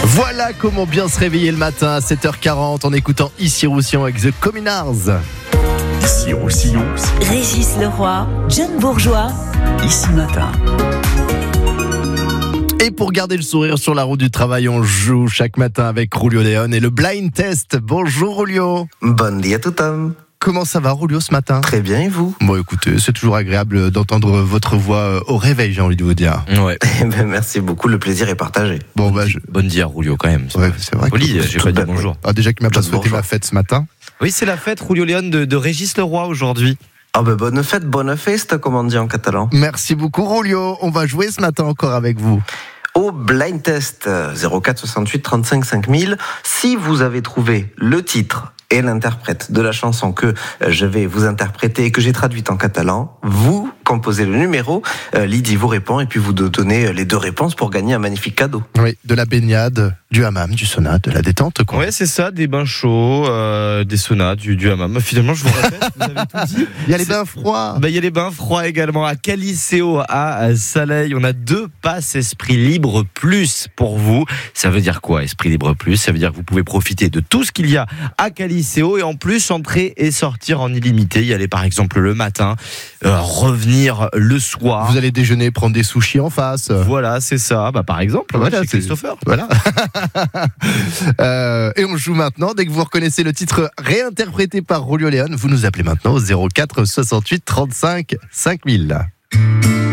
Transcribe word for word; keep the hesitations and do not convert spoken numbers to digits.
Voilà comment bien se réveiller le matin à sept heures quarante en écoutant Ici Roussillon avec The Communards. Ici Roussillon, Régis Leroy, John Bourgeois, Ici Matin. Et pour garder le sourire sur la route du travail, on joue chaque matin avec Julio Leon et le Blind Test. Bonjour Julio. Bon dia tout homme. Comment ça va Julio ce matin ? Très bien et vous ? Bon écoutez, c'est toujours agréable d'entendre votre voix au réveil, j'ai envie de vous dire. Ouais. Eh ben, merci beaucoup, le plaisir est partagé. Bon bah je... Bonne dia Julio quand même. Ouais, c'est vrai. Poli, que... j'ai pas dit bonjour. Ah, déjà qu'il m'a pas John souhaité Bourgeois. ma fête ce matin. Oui, c'est la fête Julio Leon de, de Régis Leroy aujourd'hui. Ah ben bonne fête, bonne festa comme on dit en catalan. Merci beaucoup Julio, on va jouer ce matin encore avec vous. Au blind test zéro quatre soixante-huit trente-cinq cinq mille, si vous avez trouvé le titre et l'interprète de la chanson que je vais vous interpréter et que j'ai traduite en catalan, vous composez le numéro, euh, Lydie vous répond et puis vous donnez les deux réponses pour gagner un magnifique cadeau. Oui, de la baignade, du hammam, du sauna, de la détente quoi. Ouais, c'est ça, des bains chauds, euh, des saunas, du, du hammam. Finalement, je vous répète, vous avez tout dit. Il y a les bains froids. Bah, il y a les bains froids également à Caliceo, à Saleil. On a deux passes Esprit Libre Plus pour vous. Ça veut dire quoi, Esprit Libre Plus ? Ça veut dire que vous pouvez profiter de tout ce qu'il y a à Caliceo et en plus entrer et sortir en illimité. Y aller par exemple le matin, euh, revenir le soir. Vous allez déjeuner, prendre des sushis en face. Voilà, c'est ça. Bah, par exemple, Voilà, chez c'est- Christopher. Voilà. Euh, et on joue maintenant. Dès que vous reconnaissez le titre réinterprété par Julio Leon, vous nous appelez maintenant au zéro quatre soixante-huit trente-cinq cinq mille.